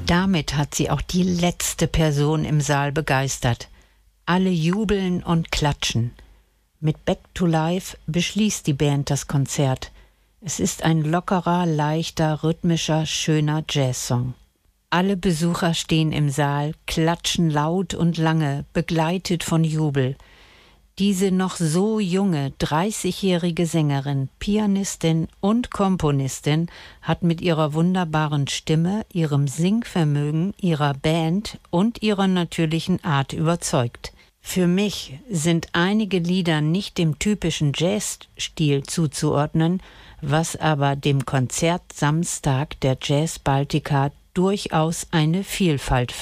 Damit hat sie auch die letzte Person im Saal begeistert. Alle jubeln und klatschen. Mit Back to Life beschließt die Band das Konzert. Es ist ein lockerer, leichter, rhythmischer, schöner Jazzsong. Alle Besucher stehen im Saal, klatschen laut und lange, begleitet von Jubel. Diese noch so junge, 30-jährige Sängerin, Pianistin und Komponistin hat mit ihrer wunderbaren Stimme, ihrem Singvermögen, ihrer Band und ihrer natürlichen Art überzeugt. Für mich sind einige Lieder nicht dem typischen Jazzstil zuzuordnen, was aber dem Konzert Samstag der Jazz Baltica durchaus eine Vielfalt